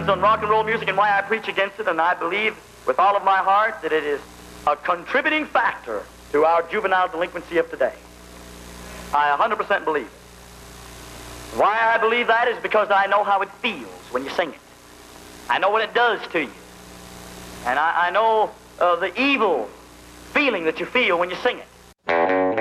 opinions on rock and roll music and why I preach against it, and I believe with all of my heart that it is a contributing factor to our juvenile delinquency of today. I 100% believe it. Why I believe that is because I know how it feels when you sing it. I know what it does to you. And I know the evil feeling that you feel when you sing it.